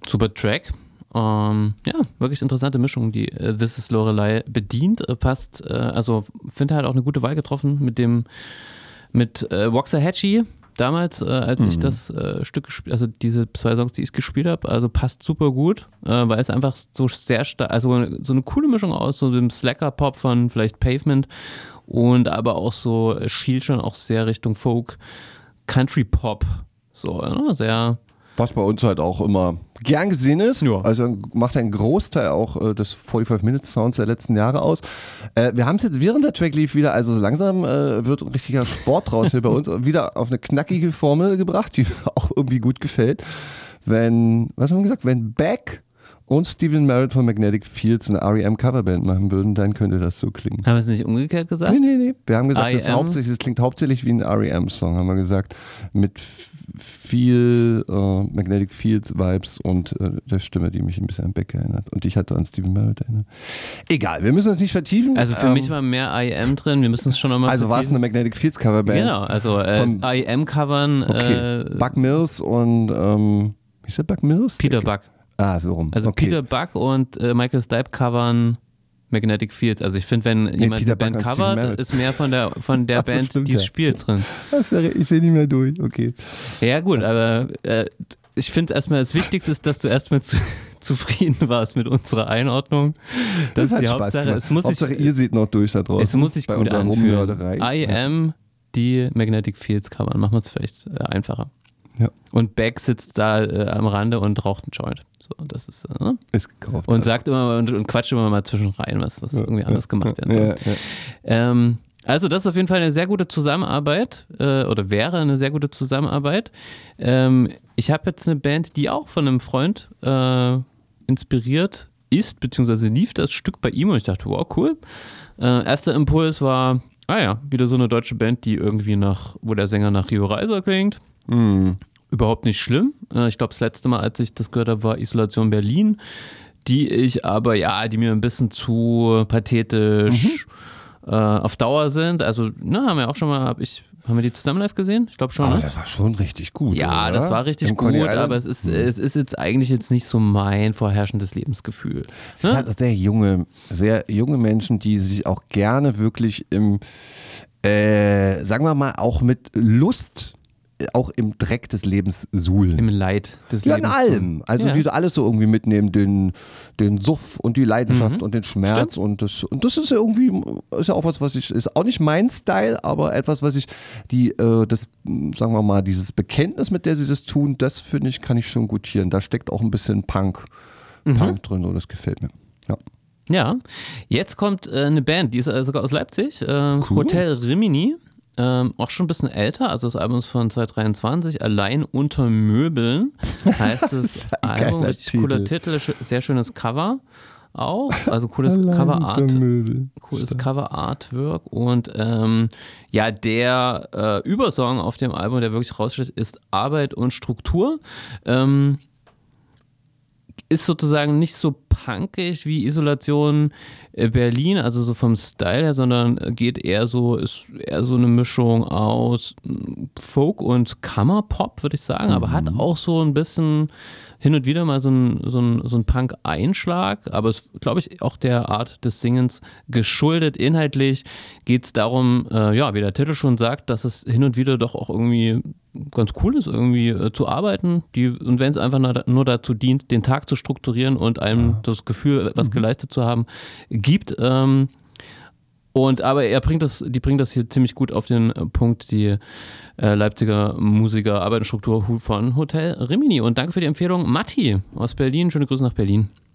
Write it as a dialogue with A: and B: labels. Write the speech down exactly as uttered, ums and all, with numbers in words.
A: Super Track. Ähm, ja, wirklich interessante Mischung, die äh, This is Lorelei bedient. Äh, passt, äh, also finde halt auch eine gute Wahl getroffen mit dem, mit äh, Waxahachie damals, äh, als mhm. ich das äh, Stück gespielt, also diese zwei Songs, die ich gespielt habe, also passt super gut, äh, weil es einfach so sehr stark, also so eine coole Mischung aus so dem Slacker-Pop von vielleicht Pavement und aber auch so schielt schon auch sehr Richtung Folk, Country-Pop, so, ne? Sehr.
B: Was bei uns halt auch immer gern gesehen ist.
A: Ja.
B: Also macht einen Großteil auch äh, des forty-five-Minutes-Sounds der letzten Jahre aus. Äh, wir haben es jetzt während der Trackleaf wieder, also so langsam äh, wird ein richtiger Sport draus hier bei uns, wieder auf eine knackige Formel gebracht, die auch irgendwie gut gefällt. Wenn, was haben wir gesagt, wenn Beck und Stephen Merritt von Magnetic Fields eine R E M-Coverband machen würden, dann könnte das so klingen.
A: Haben wir es nicht umgekehrt gesagt?
B: Nee, nee, nee. Wir haben gesagt,
A: I
B: das,
A: am
B: hauptsächlich, das klingt hauptsächlich wie ein R E M-Song, haben wir gesagt. Mit f- viel äh, Magnetic Fields-Vibes und äh, der Stimme, die mich ein bisschen an Beck erinnert. Und ich hatte an Stephen Merritt erinnert. Egal, wir müssen das nicht vertiefen.
A: Also für
B: ähm,
A: mich war mehr I am drin, wir müssen es schon nochmal
B: Also war es eine Magnetic Fields-Coverband?
A: Genau, also äh,
B: Von,
A: I am-Covern.
B: Okay,
A: Äh,
B: Buck Mills und, ähm, wie ist der Buck Mills?
A: Peter Buck.
B: Ah, so rum.
A: Also
B: okay.
A: Peter Buck und äh, Michael Stipe covern Magnetic Fields. Also ich finde, wenn
B: Nee,
A: jemand
B: Peter
A: eine Band
B: Buck und Stephen
A: covert,
B: Merritt.
A: ist mehr von der von der
B: Ach so,
A: Band,
B: stimmt
A: die es
B: ja.
A: spielt, drin.
B: Das ist ja, ich sehe nicht mehr durch, okay.
A: Ja gut, aber äh, ich finde erstmal das Wichtigste ist, dass du erstmal zu, zufrieden warst mit unserer Einordnung. Das,
B: Das
A: ist die
B: hat Spaß
A: Hauptsache.
B: gemacht.
A: Es muss
B: Hauptsache,
A: sich,
B: ihr seht noch durch da draußen.
A: es muss sich
B: bei
A: gut
B: unserer
A: anfühlen.
B: Rummörderei.
A: I am die Magnetic Fields covern. Machen wir es vielleicht äh, einfacher.
B: Ja.
A: Und Beck sitzt da äh, am Rande und raucht einen Joint. So, das ist, äh, ne?
B: Ist gekauft.
A: Und
B: also.
A: sagt immer und, und quatscht immer mal zwischen rein, was, was irgendwie anders gemacht werden soll.
B: Ja, ja.
A: Ähm, also das ist auf jeden Fall eine sehr gute Zusammenarbeit äh, oder wäre eine sehr gute Zusammenarbeit. Ähm, ich habe jetzt eine Band, die auch von einem Freund äh, inspiriert ist, beziehungsweise lief das Stück bei ihm und ich dachte, wow, cool. Äh, erster Impuls war, ah ja, wieder so eine deutsche Band, die irgendwie nach, wo der Sänger nach Rio Reiser klingt.
B: Mm.
A: Überhaupt nicht schlimm. Äh, ich glaube, das letzte Mal, als ich das gehört habe, war Isolation Berlin, die ich aber, ja, die mir ein bisschen zu pathetisch mhm. äh, auf Dauer sind. Also, ne, haben wir auch schon mal, hab ich, haben wir die zusammen live gesehen? Ich glaube schon,
B: Aber
A: ne?
B: das war schon richtig gut,
A: Ja,
B: oder?
A: das war richtig
B: Im
A: gut,
B: Coney Island?
A: aber es ist, es ist jetzt eigentlich jetzt nicht so mein vorherrschendes Lebensgefühl. Ne?
B: Ja, sehr junge, sehr junge Menschen, die sich auch gerne wirklich im, äh, sagen wir mal, auch mit Lust auch im Dreck des Lebens suhlen.
A: Im Leid des
B: Ja, in
A: Lebens.
B: allem. Also
A: Ja.
B: die so alles so irgendwie mitnehmen, den, den Suff und die Leidenschaft
A: Mhm.
B: und den Schmerz
A: Stimmt.
B: und das, und das ist ja irgendwie, ist ja auch was, was ich, ist auch nicht mein Style, aber etwas, was ich, die, äh, das, sagen wir mal, dieses Bekenntnis, mit der sie das tun, das finde ich, kann ich schon gutieren. Da steckt auch ein bisschen Punk,
A: Mhm.
B: Punk drin, so, das gefällt mir. Ja.
A: Ja, jetzt kommt äh, eine Band, die ist äh, sogar aus Leipzig, äh,
B: Cool.
A: Hotel Rimini, ähm, auch schon ein bisschen älter, also das Album ist von zwanzig dreiundzwanzig, Allein unter Möbeln heißt das
B: ein
A: Album,
B: geiler
A: richtig cooler Titel, sch- sehr schönes Cover auch, also cooles
B: Allein
A: Cover-Art,
B: unter Möbeln.
A: cooles Cover-Artwork und ähm, ja, der äh, Übersong auf dem Album, der wirklich raussteht, ist Arbeit und Struktur. Ähm, ist sozusagen nicht so punkig wie Isolation Berlin, also so vom Style her, sondern geht eher so, ist eher so eine Mischung aus Folk und Kammerpop, würde ich sagen, aber hat auch so ein bisschen hin und wieder mal so ein, so ein, so ein Punk-Einschlag, aber es glaube ich auch der Art des Singens geschuldet. Inhaltlich geht es darum, äh, ja, wie der Titel schon sagt, dass es hin und wieder doch auch irgendwie ganz cool ist, irgendwie äh, zu arbeiten. Die, und wenn es einfach nur, nur dazu dient, den Tag zu strukturieren und einem ja. das Gefühl, was mhm. geleistet zu haben, gibt. Ähm, und aber er bringt das, die bringt das hier ziemlich gut auf den Punkt, die äh, Leipziger Musiker Arbeit und Struktur von Hotel Rimini. Und danke für die Empfehlung, Matti aus Berlin. Schöne Grüße nach Berlin.